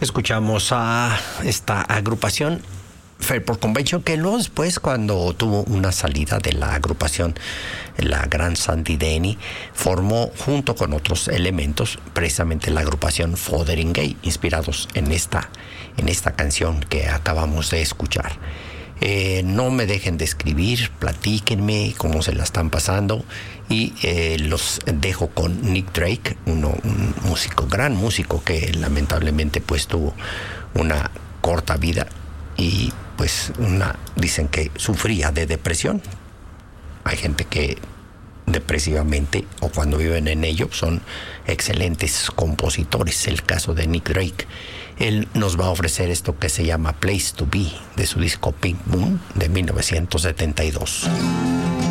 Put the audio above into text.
Escuchamos a esta agrupación Fairport Convention, que luego después, cuando tuvo una salida de la agrupación, la gran Sandy Denny, formó junto con otros elementos precisamente la agrupación Fotheringay, inspirados en esta canción que acabamos de escuchar. No me dejen de escribir, platíquenme cómo se la están pasando, y los dejo con Nick Drake, un músico, gran músico, que lamentablemente pues tuvo una corta vida y pues dicen que sufría de depresión. Hay gente que depresivamente, o cuando viven en ello, son excelentes compositores. El caso de Nick Drake. Él nos va a ofrecer esto que se llama Place to Be, de su disco Pink Moon de 1972.